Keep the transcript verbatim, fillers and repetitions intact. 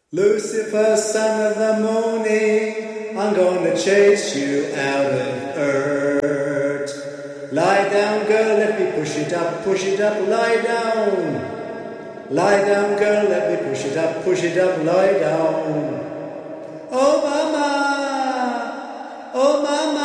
Lucifer, son of the morning, I'm gonna chase you out of earth. Lie down, girl, let me push it up, push it up, lie down. Lie down, girl, let me push it up, push it up, lie down. Oh, my